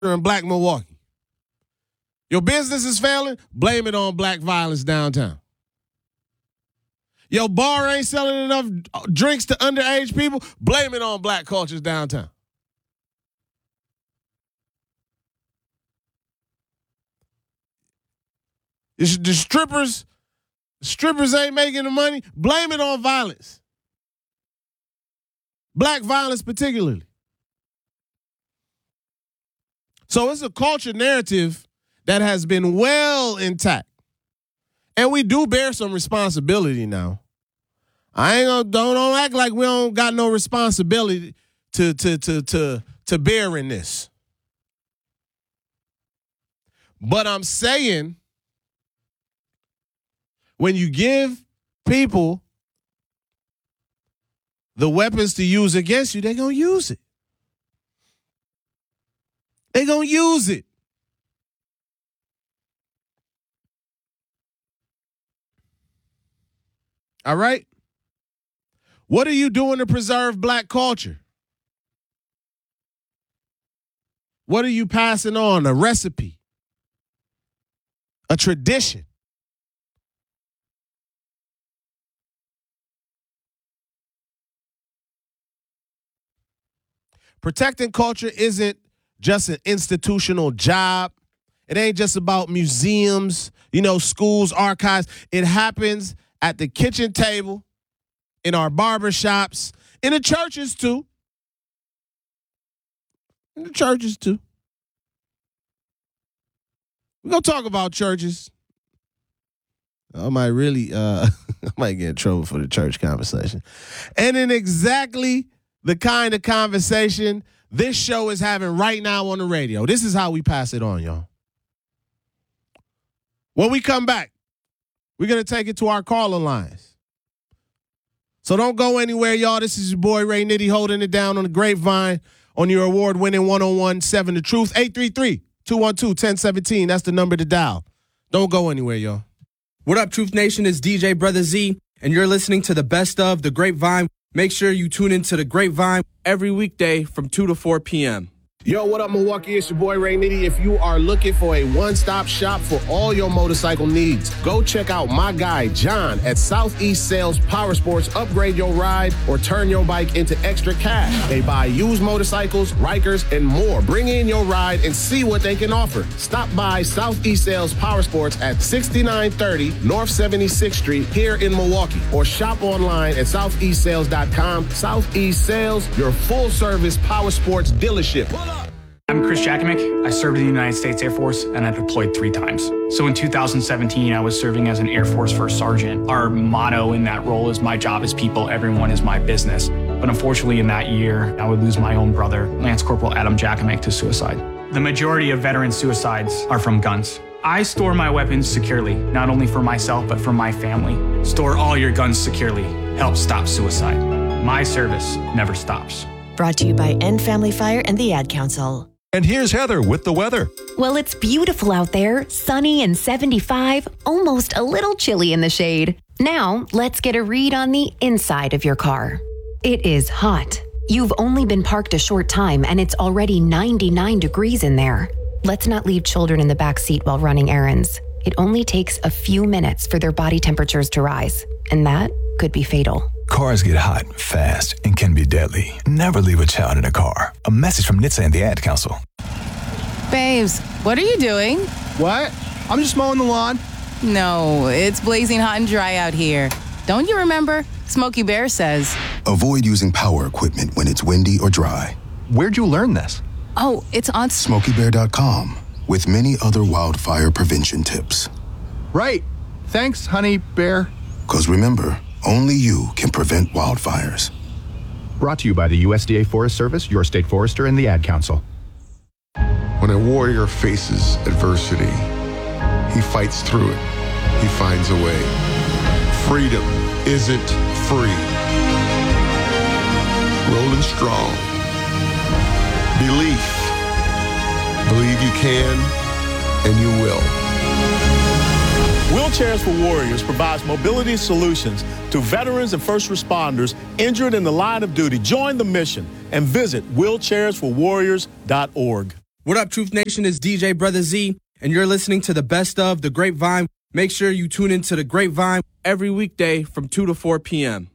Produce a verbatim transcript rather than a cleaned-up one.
in Black Milwaukee. Your business is failing, blame it on black violence downtown. Your bar ain't selling enough drinks to underage people, blame it on black cultures downtown. The strippers, strippers ain't making the money, blame it on violence. Black violence particularly. So it's a culture narrative that has been well intact. And we do bear some responsibility now. I ain't gonna don't, don't act like we don't got no responsibility to to to to to bear in this. But I'm saying, when you give people the weapons to use against you, they're gonna use it. They're gonna use it. All right? What are you doing to preserve black culture? What are you passing on? A recipe? A tradition? Protecting culture isn't just an institutional job. It ain't just about museums, you know, schools, archives. It happens at the kitchen table, in our barbershops, in the churches too. In the churches too. We're going to talk about churches. I might really, uh, I might get in trouble for the church conversation. And in exactly the kind of conversation this show is having right now on the radio. This is how we pass it on, y'all. When we come back, we're going to take it to our caller lines. So don't go anywhere, y'all. This is your boy Ray Nitty holding it down on the grapevine on your award-winning one oh one seven The Truth. eight three three, two one two, one oh one seven. That's the number to dial. Don't go anywhere, y'all. What up, Truth Nation? It's D J Brother Z, and you're listening to the best of The Grapevine. Make sure you tune into The Grapevine every weekday from two to four p.m. Yo, what up, Milwaukee? It's your boy Ray Nitty. If you are looking for a one-stop shop for all your motorcycle needs, go check out my guy, John, at Southeast Sales Power Sports. Upgrade your ride or turn your bike into extra cash. They buy used motorcycles, Rikers, and more. Bring in your ride and see what they can offer. Stop by Southeast Sales Power Sports at sixty-nine thirty North seventy-sixth Street here in Milwaukee, or shop online at southeast sales dot com. Southeast Sales, your full-service power sports dealership. I'm Chris Jakovic. I served in the United States Air Force, and I deployed three times. So in two thousand seventeen, I was serving as an Air Force First Sergeant. Our motto in that role is my job is people, everyone is my business. But unfortunately in that year, I would lose my own brother, Lance Corporal Adam Jakovic, to suicide. The majority of veteran suicides are from guns. I store my weapons securely, not only for myself, but for my family. Store all your guns securely. Help stop suicide. My service never stops. Brought to you by End Family Fire and the Ad Council. And here's Heather with the weather. Well, it's beautiful out there, sunny and seventy-five, almost a little chilly in the shade. Now, let's get a read on the inside of your car. It is hot. You've only been parked a short time and it's already ninety-nine degrees in there. Let's not leave children in the back seat while running errands. It only takes a few minutes for their body temperatures to rise, and that could be fatal. Cars get hot, fast, and can be deadly. Never leave a child in a car. A message from N H T S A and the Ad Council. Babes, what are you doing? What? I'm just mowing the lawn. No, it's blazing hot and dry out here. Don't you remember? Smokey Bear says. Avoid using power equipment when it's windy or dry. Where'd you learn this? Oh, it's on Smokey Bear dot com with many other wildfire prevention tips. Right. Thanks, honey bear. Because remember, only you can prevent wildfires. Brought to you by the U S D A Forest Service, your state forester, and the Ad Council. When a warrior faces adversity, he fights through it. He finds a way. Freedom isn't free. Rolling strong. Belief. Believe you can, and you will. Wheelchairs for Warriors provides mobility solutions to veterans and first responders injured in the line of duty. Join the mission and visit wheelchairs for warriors dot org. What up, Truth Nation? It's D J Brother Z, and you're listening to the best of The Grapevine. Make sure you tune into The Grapevine every weekday from two to four p.m.